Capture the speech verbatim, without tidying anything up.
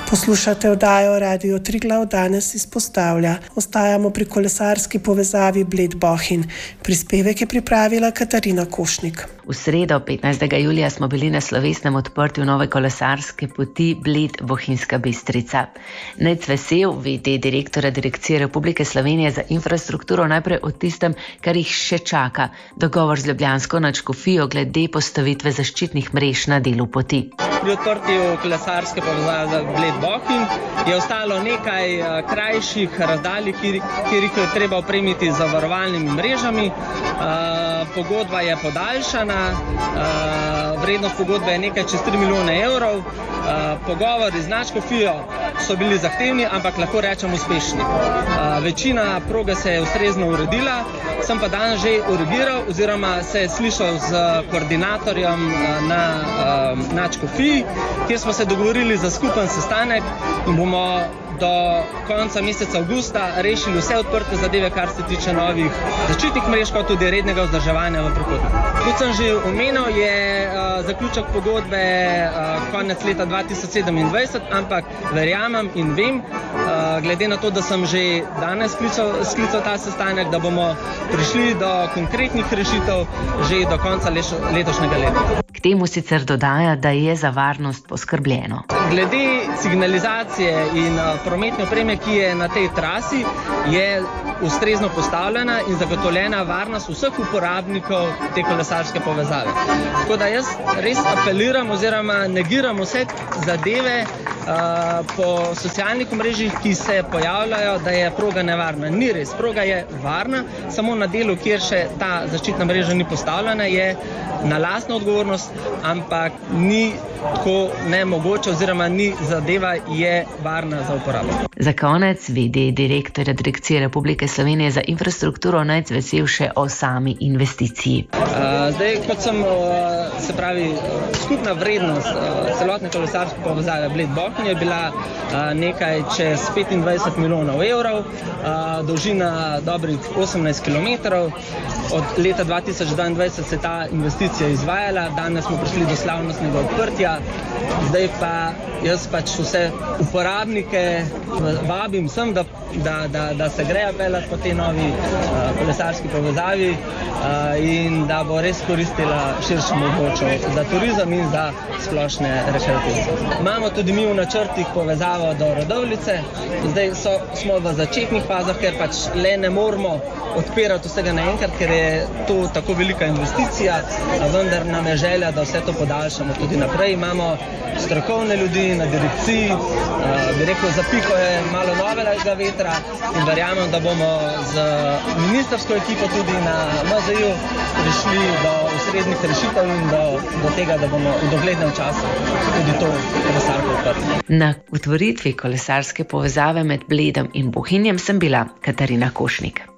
Poslušate oddajo Radio Triglav, danes izpostavlja. Ostajamo pri kolesarski povezavi Bled-Bohinj. Prispevek je pripravila Katarina Košnik. V sredo, petnajstega julija, smo bili na slovesnem odprtju nove kolesarske poti Bled-Bohinjska Bistrica. Nec Vesel, v d direktorja Direkcije Republike Slovenije za infrastrukturo, najprej o tistem, kar jih še čaka. Dogovor z ljubljansko nadškofijo glede postavitve zaščitnih mrež na delu poti. Pri odprtju kolesarske povezave Bled-Bohinj je ostalo nekaj krajših razdalj, kjer jih je treba opremiti z zavarovalnimi mrežami. Pogodba je podaljšana, vrednost pogodbe je nekaj čez tri milijone evrov. Pogovori z nadškofijo so bili zahtevni, ampak lahko rečem uspešni. Večina proge se je ustrezno uredila, sem pa danes že urediral oziroma se je slišal z koordinatorjem na nadškofiji, kjer smo se dogovorili za skupen sestanek in bomo do konca meseca avgusta rešili vse odprte zadeve, kar se tiče novih zaščitnih mrež, kot tudi rednega vzdrževanja v prehodu. Kot sem že omenil, je uh, zaključek pogodbe uh, konec leta dva tisoč sedemindvajset, ampak verjamem in vem, uh, glede na to, da sem že danes sklical, sklical ta sestanek, da bomo prišli do konkretnih rešitev že do konca leš, letošnjega leta. K temu sicer dodaja, da je za varnost poskrbljeno. Glede signalizacije in uh, prometne opreme, ki je na tej trasi, je ustrezno postavljena in zagotovljena varnost vseh uporabnikov te kolesarske povezave. Tako da jaz res apeliram oziroma negiram vse zadeve uh, po socialnih omrežjih, ki se pojavljajo, da je proga nevarna. Ni res, proga je varna, samo na delu, kjer še ta zaščitna mreža ni postavljena, je na lastno odgovornost, ampak ni tako nemogoče oziroma ni zadeva je varna za uporabo. Za konec v d direktorja Direkcije Republike Slovenije za infrastrukturo Nec Vesel še o sami investiciji. Uh, zdaj, kot sem, uh, se pravi, uh, skupna vrednost uh, celotne kolesarske povezave Bled-Bohinj je bila uh, nekaj čez petindvajset milijonov evrov, uh, dolžina dobrih osemnajst kilometrov. Od leta dva tisoč dvaindvajset se je ta investicija izvajala, danes smo prišli do slavnostnega odprtja, zdaj pa jaz pač vse uporabnike vabim sem, da, da, da, da se grejo peljati po tej novi uh, kolesarski povezavi uh, in da bo res koristila širšemu območju za turizem in za splošne rekreacije. Imamo tudi mi v načrtih povezavo do Radovljice, zdaj so, smo v začetnih fazah, ker pač le ne moramo odpirati vsega naenkrat, ker je to tako velika investicija, vendar nam je želja, da vse to podaljšamo tudi naprej. Imamo strokovne ljudi na direkciji, uh, bi rekel, za piko je malo novega vetra in verjamem, da bomo z ministrsko ekipo tudi na M Z I-ju prišli do ustreznih rešitev in do, do tega, da bomo v doglednem času tudi to kolesarko odprli. Na otvoritvi kolesarske povezave med Bledom in Bohinjem sem bila Katarina Košnik.